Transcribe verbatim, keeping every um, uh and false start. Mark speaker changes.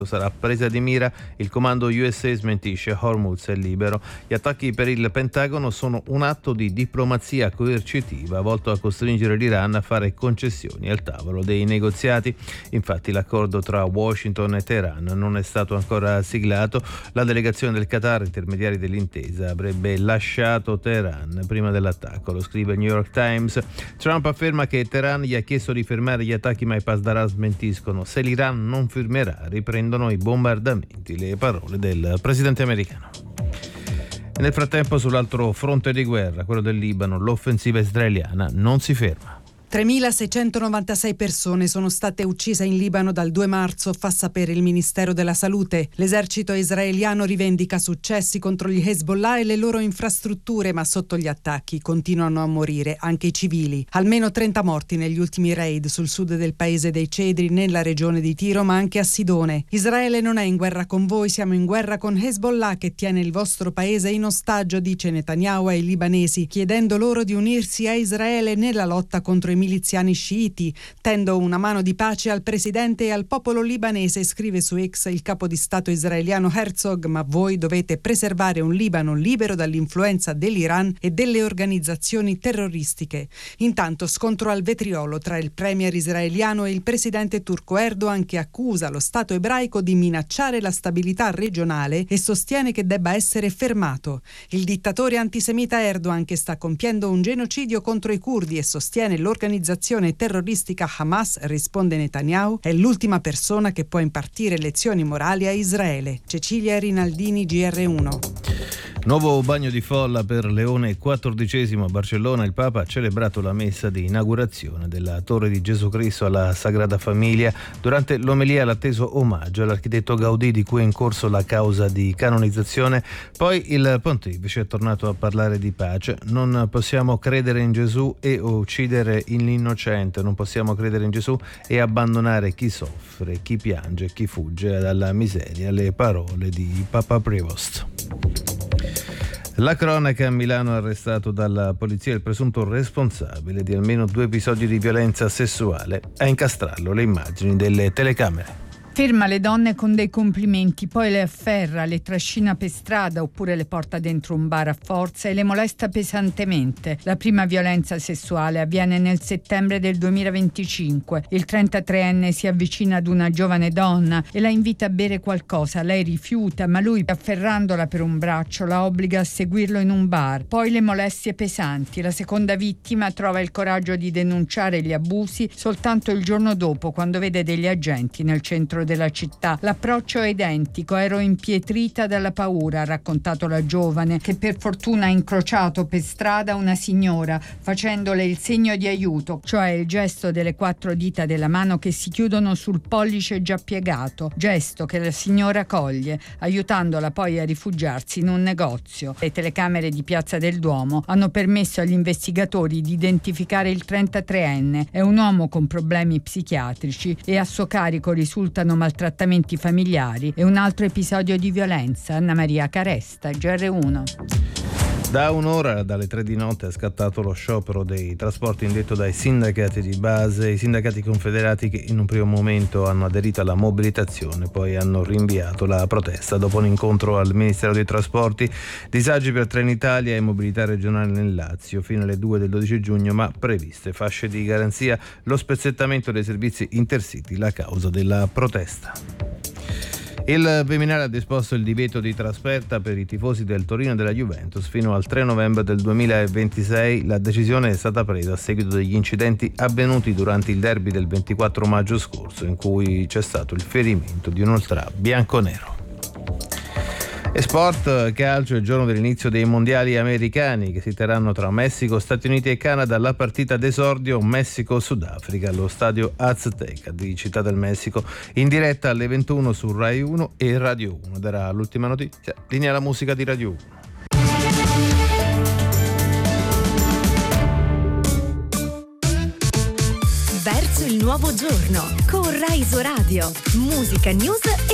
Speaker 1: sarà presa di mira, il comando U S A smentisce, Hormuz è libero. Gli attacchi per il Pentagono sono un atto di diplomazia coercitiva volto a costringere l'Iran a fare concessioni al tavolo dei negoziati. Infatti l'accordo tra Washington e Teheran non è stato ancora siglato. La delegazione del Qatar, intermediari dell'intesa, avrebbe lasciato Teheran prima dell'attacco, lo scrive il New York Times. Trump afferma che Teheran gli ha chiesto di fermare gli attacchi, ma i Pasdaran smentiscono. Se l'Iran non firmerà, riprendono i bombardamenti, le parole del presidente americano. Nel frattempo, sull'altro fronte di guerra, quello del Libano, l'offensiva israeliana non si ferma.
Speaker 2: tremilaseicentonovantasei persone sono state uccise in Libano dal due marzo, fa sapere il Ministero della Salute. L'esercito israeliano rivendica successi contro gli Hezbollah e le loro infrastrutture, ma sotto gli attacchi continuano a morire anche i civili. Almeno trenta morti negli ultimi raid sul sud del paese dei Cedri, nella regione di Tiro, ma anche a Sidone. Israele non è in guerra con voi, siamo in guerra con Hezbollah che tiene il vostro paese in ostaggio, dice Netanyahu ai libanesi, chiedendo loro di unirsi a Israele nella lotta contro i miliziani sciiti. Tendo una mano di pace al presidente e al popolo libanese, scrive su X il capo di Stato israeliano Herzog, ma voi dovete preservare un Libano libero dall'influenza dell'Iran e delle organizzazioni terroristiche. Intanto scontro al vetriolo tra il premier israeliano e il presidente turco Erdogan, che accusa lo Stato ebraico di minacciare la stabilità regionale e sostiene che debba essere fermato. Il dittatore antisemita Erdogan, che sta compiendo un genocidio contro i curdi e sostiene l'organizzazione L'organizzazione terroristica Hamas, risponde Netanyahu, è l'ultima persona che può impartire lezioni morali a Israele. Cecilia Rinaldini, G R uno.
Speaker 1: Nuovo bagno di folla per Leone quattordicesimo a Barcellona. Il Papa ha celebrato la messa di inaugurazione della Torre di Gesù Cristo alla Sagrada Famiglia. Durante l'omelia l'atteso omaggio all'architetto Gaudì, di cui è in corso la causa di canonizzazione. Poi il pontefice è tornato a parlare di pace. Non possiamo credere in Gesù e uccidere l'innocente, non possiamo credere in Gesù e abbandonare chi soffre, chi piange, chi fugge dalla miseria. Le parole di Papa Prevost. La cronaca: a Milano, arrestato dalla polizia il presunto responsabile di almeno due episodi di violenza sessuale. A incastrarlo le immagini delle telecamere.
Speaker 3: Ferma le donne con dei complimenti, poi le afferra, le trascina per strada oppure le porta dentro un bar a forza e le molesta pesantemente. La prima violenza sessuale avviene nel settembre del duemilaventicinque. Il trentatreenne si avvicina ad una giovane donna e la invita a bere qualcosa. Lei rifiuta, ma lui, afferrandola per un braccio, la obbliga a seguirlo in un bar. Poi le molestie pesanti. La seconda vittima trova il coraggio di denunciare gli abusi soltanto il giorno dopo, quando vede degli agenti nel centro della città. L'approccio è identico, ero impietrita dalla paura, ha raccontato la giovane, che per fortuna ha incrociato per strada una signora facendole il segno di aiuto, cioè il gesto delle quattro dita della mano che si chiudono sul pollice già piegato, gesto che la signora coglie, aiutandola poi a rifugiarsi in un negozio. Le telecamere di Piazza del Duomo hanno permesso agli investigatori di identificare il trentatreenne. È un uomo con problemi psichiatrici e a suo carico risultano maltrattamenti familiari e un altro episodio di violenza. Anna Maria Caresta, G R uno.
Speaker 1: Da un'ora, dalle tre di notte, è scattato lo sciopero dei trasporti indetto dai sindacati di base, i sindacati confederati che in un primo momento hanno aderito alla mobilitazione, poi hanno rinviato la protesta dopo un incontro al Ministero dei Trasporti. Disagi per Trenitalia e mobilità regionale nel Lazio fino alle due del dodici giugno, ma previste fasce di garanzia, lo spezzettamento dei servizi Intercity, la causa della protesta. Il Viminale ha disposto il divieto di trasferta per i tifosi del Torino e della Juventus fino al tre novembre del duemilaventisei. La decisione è stata presa a seguito degli incidenti avvenuti durante il derby del ventiquattro maggio scorso, in cui c'è stato il ferimento di un ultra bianconero. E sport, calcio, il giorno dell'inizio dei mondiali americani che si terranno tra Messico, Stati Uniti e Canada. La partita d'esordio Messico-Sudafrica allo stadio Azteca di Città del Messico, in diretta alle ventuno su Rai uno e Radio uno. Darà l'ultima notizia, linea alla musica di Radio uno.
Speaker 4: Verso il nuovo giorno con Rai Radio, musica, news e